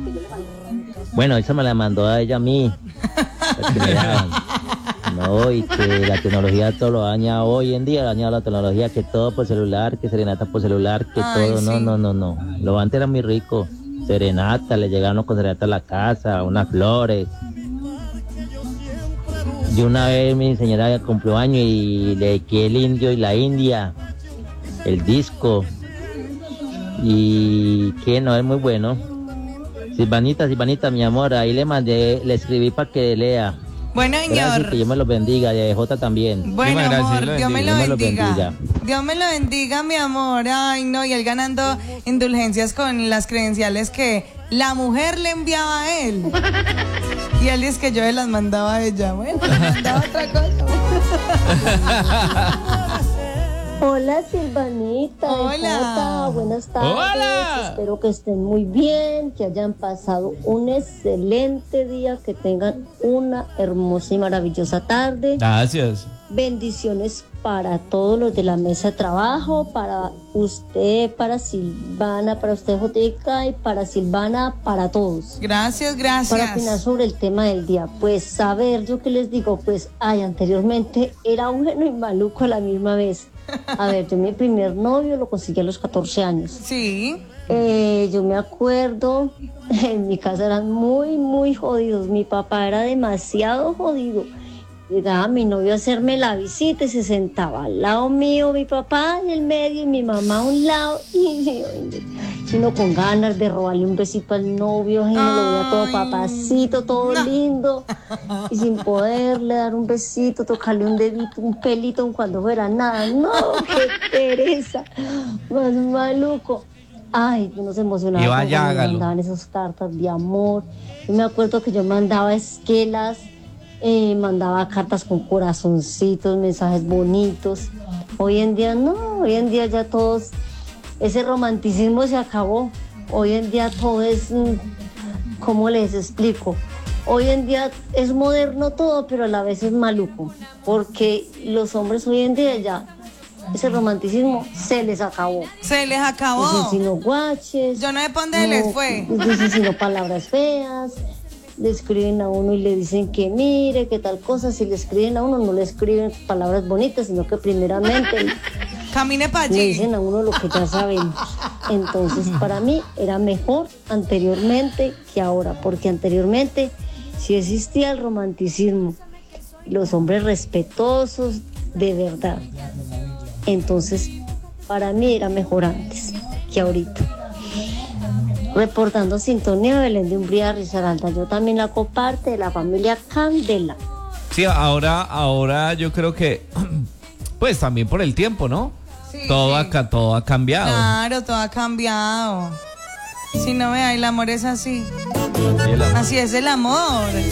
Bueno, esa me la mandó a ella a mí. No, y que la tecnología todo lo daña hoy en día, daña la tecnología, que todo por celular, que serenata por celular, que Ay, todo, sí. no. Lo antes era muy rico. Serenata, le llegaron con serenata a la casa, unas flores. Y una vez mi señora cumplió año y le dediqué el indio y la india, el disco. Y que no, es muy bueno. Silvanita, mi amor, ahí le mandé, le escribí para que lea. Bueno, Gracias, señor. que Dios me los bendiga, y a J también. Bueno, Muchísimas gracias, amor, lo Dios me lo bendiga. Dios me lo bendiga. bendiga. Dios me lo bendiga, mi amor. Ay, no, y él ganando indulgencias con las credenciales que la mujer le enviaba a él. Y él dice que yo se las mandaba a ella. Bueno, le mandaba otra cosa. Hola Silvanita, Hola. Jota, buenas tardes. Hola. Espero que estén muy bien, que hayan pasado un excelente día, que tengan una hermosa y maravillosa tarde. Gracias. Bendiciones para todos los de la mesa de trabajo, para usted, para Silvana, para usted Jotica y para Silvana, para todos. Gracias, Para opinar gracias. sobre el tema del día, pues saber, yo que les digo, pues anteriormente era bueno y maluco a la misma vez. A ver, yo mi primer novio lo conseguí a los 14 años. Sí. Yo me acuerdo, en mi casa eran muy jodidos. Mi papá era demasiado jodido. Llegaba mi novio a hacerme la visita y se sentaba al lado mío, mi papá en el medio y mi mamá a un lado. Y uno con ganas de robarle un besito al novio, y no lo veía todo Ay, papacito, todo no. lindo. Y sin poderle dar un besito, tocarle un dedito, un pelito, cuando fuera nada. No, qué pereza, más maluco. Ay, uno se emocionaba Y cuando vaya, me hágalo. mandaban esas cartas de amor. Yo me acuerdo que yo mandaba esquelas, mandaba cartas con corazoncitos, mensajes bonitos. Hoy en día no, hoy en día ya todos, ese romanticismo se acabó. Hoy en día todo es, ¿cómo les explico? Hoy en día es moderno todo, pero a la vez es maluco, porque los hombres hoy en día ya, ese romanticismo se les acabó. Se les acabó. Dicen sino guaches. Yo no sé para dónde les fue. Dicen sino palabras feas. Le escriben a uno y le dicen que mire, que tal cosa. Si le escriben a uno, no le escriben palabras bonitas, sino que primeramente Camine para le allí. dicen a uno lo que ya sabemos. Entonces, para mí era mejor anteriormente que ahora, porque anteriormente sí existía el romanticismo, los hombres respetuosos de verdad. Entonces, para mí era mejor antes que ahorita. Reportando sintonía, Belén de Umbría, Risaralda. Yo también hago parte de la familia Candela. Sí, ahora yo creo que, pues también por el tiempo, ¿no? Sí, Todo sí. todo ha cambiado. Claro, todo ha cambiado. Si no vea, el amor es así. Y el amor. Así es el amor.